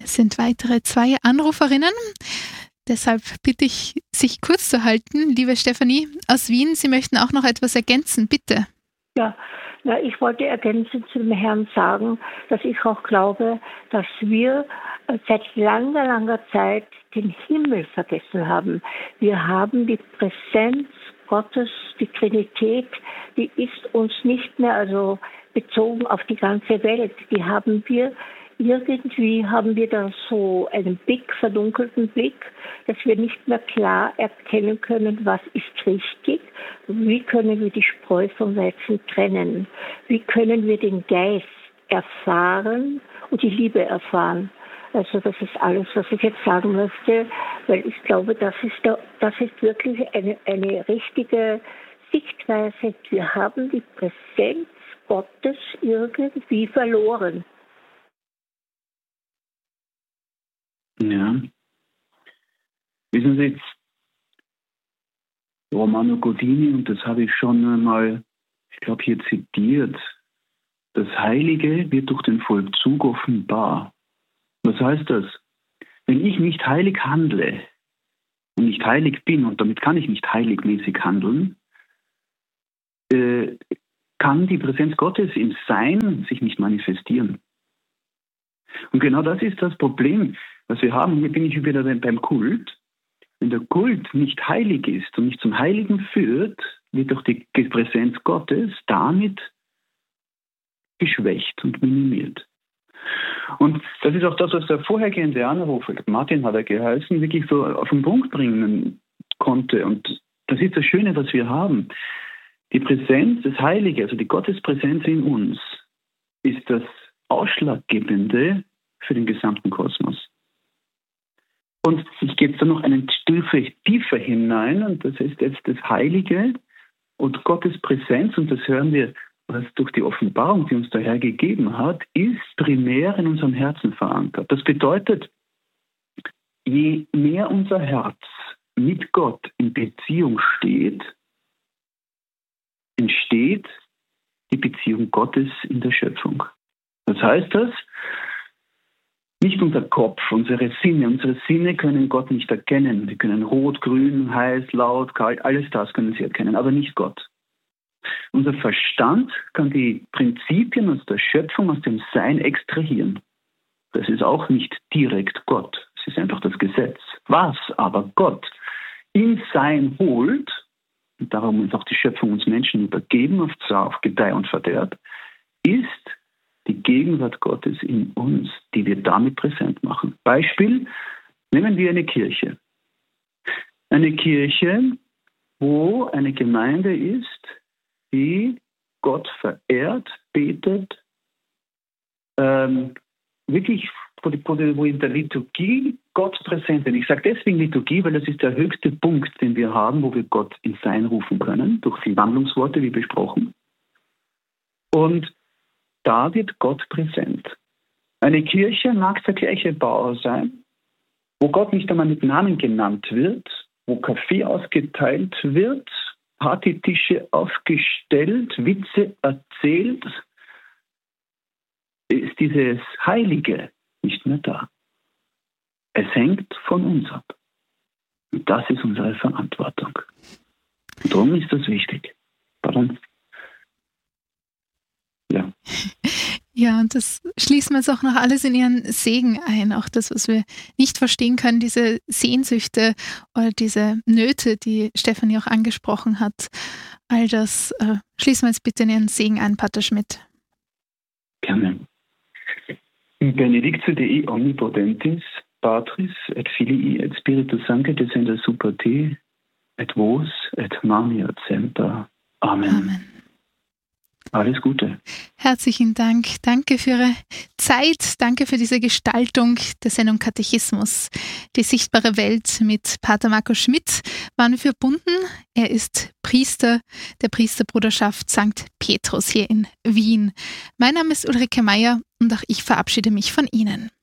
Es sind weitere 2 Anruferinnen. Deshalb bitte ich, sich kurz zu halten. Liebe Stefanie aus Wien, Sie möchten auch noch etwas ergänzen, bitte. Ja, ich wollte ergänzend zu dem Herrn sagen, dass ich auch glaube, dass wir seit langer, langer Zeit den Himmel vergessen haben. Wir haben die Präsenz Gottes, die Trinität, die ist uns nicht mehr bezogen auf die ganze Welt. Die haben wir da so einen verdunkelten Blick, dass wir nicht mehr klar erkennen können, was ist richtig, wie können wir die Spreu vom Weizen trennen, wie können wir den Geist erfahren und die Liebe erfahren. Also das ist alles, was ich jetzt sagen möchte, weil ich glaube, das ist wirklich eine richtige Sichtweise. Wir haben die Präsenz Gottes irgendwie verloren. Ja. Wissen Sie, Romano Guardini, und das habe ich schon einmal, ich glaube, hier zitiert, das Heilige wird durch den Vollzug offenbar. Was heißt das? Wenn ich nicht heilig handle und nicht heilig bin, und damit kann ich nicht heiligmäßig handeln, kann die Präsenz Gottes im Sein sich nicht manifestieren. Und genau das ist das Problem, was wir haben. Hier bin ich wieder beim Kult. Wenn der Kult nicht heilig ist und nicht zum Heiligen führt, wird doch die Präsenz Gottes damit geschwächt und minimiert. Und das ist auch das, was der vorhergehende Anruf, Martin hat er geheißen, wirklich so auf den Punkt bringen konnte. Und das ist das Schöne, was wir haben. Die Präsenz des Heiligen, also die Gottespräsenz in uns, ist das Ausschlaggebende für den gesamten Kosmos. Und ich gehe jetzt da noch eine Stufe tiefer hinein, und das ist jetzt das Heilige und Gottes Präsenz, und das hören wir, was durch die Offenbarung, die uns der Herr gegeben hat, ist primär in unserem Herzen verankert. Das bedeutet, je mehr unser Herz mit Gott in Beziehung steht, entsteht die Beziehung Gottes in der Schöpfung. Was heißt das? Nicht unser Kopf, unsere Sinne können Gott nicht erkennen. Sie können rot, grün, heiß, laut, kalt, alles das können sie erkennen, aber nicht Gott. Unser Verstand kann die Prinzipien aus der Schöpfung, aus dem Sein extrahieren. Das ist auch nicht direkt Gott. Es ist einfach das Gesetz. Was aber Gott in Sein holt, und darum ist auch die Schöpfung uns Menschen übergeben auf Gedeih und Verderb, ist die Gegenwart Gottes in uns, die wir damit präsent machen. Beispiel, nehmen wir eine Kirche. Eine Kirche, wo eine Gemeinde ist, die Gott verehrt, betet, wirklich, wo in der Liturgie Gott präsent ist. Ich sage deswegen Liturgie, weil das ist der höchste Punkt, den wir haben, wo wir Gott ins Sein rufen können, durch die Wandlungsworte, wie besprochen. Und da wird Gott präsent. Eine Kirche mag der gleiche Bauer sein, wo Gott nicht einmal mit Namen genannt wird, wo Kaffee ausgeteilt wird, Partytische aufgestellt, Witze erzählt, ist dieses Heilige nicht mehr da. Es hängt von uns ab. Und das ist unsere Verantwortung. Und darum ist das wichtig. Pardon? Ja. Ja, und das schließen wir jetzt auch noch alles in Ihren Segen ein. Auch das, was wir nicht verstehen können, diese Sehnsüchte oder diese Nöte, die Stefanie auch angesprochen hat. All das schließen wir jetzt bitte in Ihren Segen ein, Pater Schmidt. Gerne. Benedictio Dei omnipotentis, Patris et Filii et Spiritus Sancti descenda super te, et vos et mania semper. Amen. Amen. Alles Gute. Herzlichen Dank. Danke für Ihre Zeit. Danke für diese Gestaltung der Sendung Katechismus. Die sichtbare Welt mit Pater Marco Schmidt waren wir verbunden. Er ist Priester der Priesterbruderschaft St. Petrus hier in Wien. Mein Name ist Ulrike Meier und auch ich verabschiede mich von Ihnen.